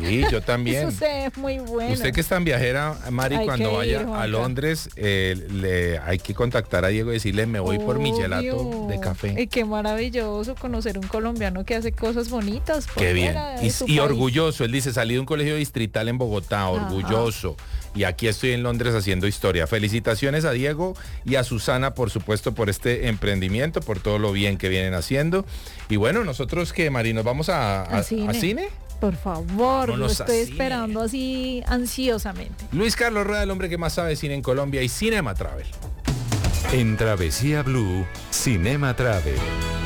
Sí, yo también. Eso se ve muy bueno. Usted que es tan viajera, Mari, Hay cuando que vaya ir, a Juanca. Londres, hay que contactar a Diego y decirle, me voy por mi gelato Obvio. de café. Y qué maravilloso conocer un colombiano que hace cosas bonitas por Qué bien. fuera de su Y país. orgulloso, él dice, salí de un colegio distrital en Bogotá, orgulloso. Y aquí estoy en Londres haciendo historia. Felicitaciones a Diego y a Susana, por supuesto, por este emprendimiento, por todo lo bien que vienen haciendo. Y bueno, nosotros que, Mari, nos vamos a cine. Por favor, lo Vámonos a estoy cine. esperando así ansiosamente. Luis Carlos Rueda, el hombre que más sabe de cine en Colombia y Cinema Travel. En Travesía Blue, Cinema Travel.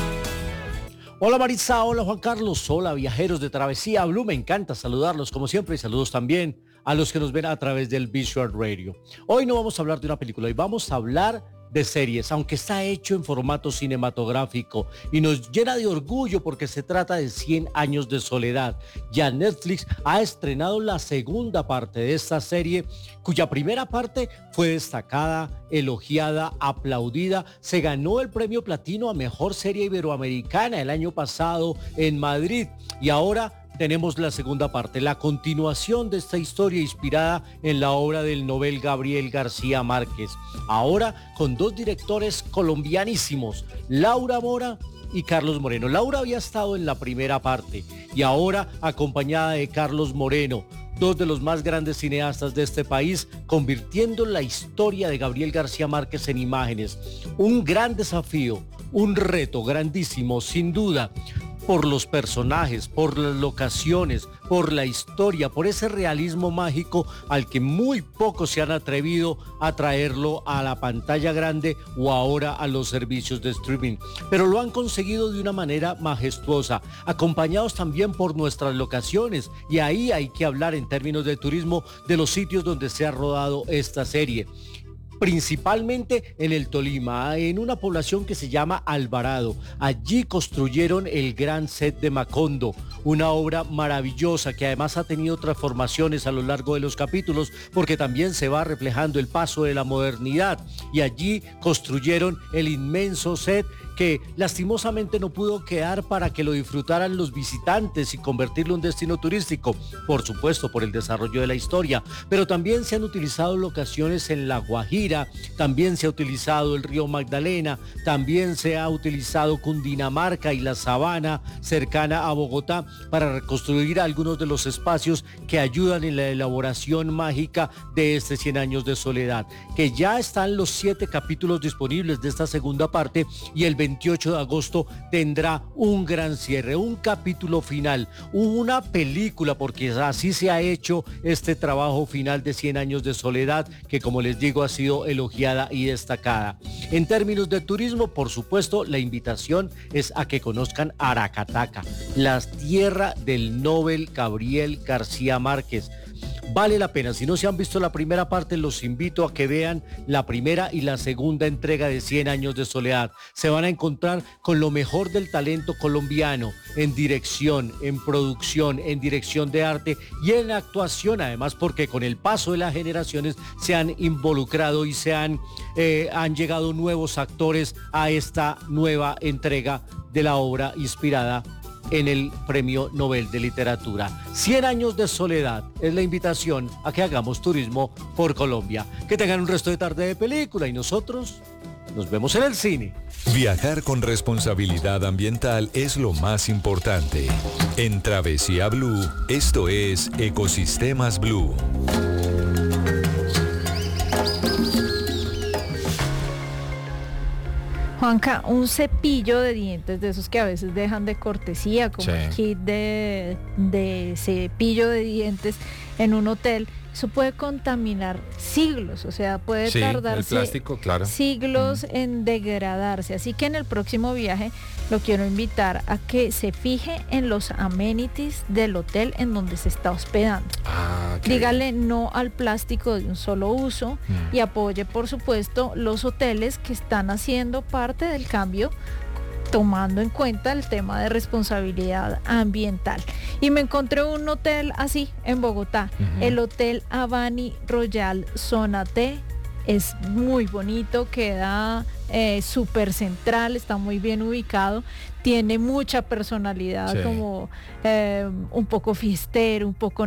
Hola Maritza, hola Juan Carlos, hola viajeros de Travesía Blue, me encanta saludarlos como siempre y saludos también a los que nos ven a través del Visual Radio. Hoy no vamos a hablar de una película, hoy vamos a hablar de series, aunque está hecho en formato cinematográfico y nos llena de orgullo porque se trata de 100 años de soledad. Ya Netflix ha estrenado la segunda parte de esta serie, cuya primera parte fue destacada, elogiada, aplaudida. Se ganó el premio platino a mejor serie iberoamericana el año pasado en Madrid y ahora tenemos la segunda parte, la continuación de esta historia inspirada en la obra del novel Gabriel García Márquez. Ahora con dos directores colombianísimos, Laura Mora y Carlos Moreno. Laura había estado en la primera parte y ahora acompañada de Carlos Moreno, dos de los más grandes cineastas de este país, convirtiendo la historia de Gabriel García Márquez en imágenes. Un gran desafío, un reto grandísimo, sin duda, por los personajes, por las locaciones, por la historia, por ese realismo mágico al que muy pocos se han atrevido a traerlo a la pantalla grande o ahora a los servicios de streaming. Pero lo han conseguido de una manera majestuosa, acompañados también por nuestras locaciones. Y ahí hay que hablar en términos de turismo de los sitios donde se ha rodado esta serie. Principalmente en el Tolima, en una población que se llama Alvarado. Allí construyeron el gran set de Macondo, una obra maravillosa que además ha tenido transformaciones a lo largo de los capítulos porque también se va reflejando el paso de la modernidad. Y allí construyeron el inmenso set que lastimosamente no pudo quedar para que lo disfrutaran los visitantes y convertirlo en un destino turístico, por supuesto por el desarrollo de la historia, pero también se han utilizado locaciones en La Guajira, también se ha utilizado el río Magdalena, también se ha utilizado Cundinamarca y la sabana cercana a Bogotá para reconstruir algunos de los espacios que ayudan en la elaboración mágica de este 100 años de soledad, que ya están los 7 capítulos disponibles de esta segunda parte y el 28 de agosto tendrá un gran cierre, un capítulo final, una película, porque así se ha hecho este trabajo final de 100 años de soledad, que como les digo ha sido elogiada y destacada. En términos de turismo, por supuesto, la invitación es a que conozcan Aracataca, la tierra del Nobel Gabriel García Márquez. Vale la pena, si no se han visto la primera parte, los invito a que vean la primera y la segunda entrega de 100 años de soledad. Se van a encontrar con lo mejor del talento colombiano en dirección, en producción, en dirección de arte y en actuación, además porque con el paso de las generaciones se han involucrado y han llegado nuevos actores a esta nueva entrega de la obra inspirada en el Premio Nobel de Literatura. 100 años de soledad es la invitación a que hagamos turismo por Colombia. Que tengan un resto de tarde de película y nosotros nos vemos en el cine. Viajar con responsabilidad ambiental es lo más importante. En Travesía Blue, esto es Ecosistemas Blue. Juanca, un cepillo de dientes de esos que a veces dejan de cortesía, como el kit de cepillo de dientes en un hotel, eso puede contaminar siglos, o sea, puede tardarse el plástico, claro, siglos en degradarse. Así que en el próximo viaje lo quiero invitar a que se fije en los amenities del hotel en donde se está hospedando. Dígale no al plástico de un solo uso y apoye, por supuesto, los hoteles que están haciendo parte del cambio, tomando en cuenta el tema de responsabilidad ambiental. Y me encontré un hotel así en Bogotá, el Hotel Avani Royal Zona T. Es muy bonito, queda súper central, está muy bien ubicado, tiene mucha personalidad, como un poco fiestero, un poco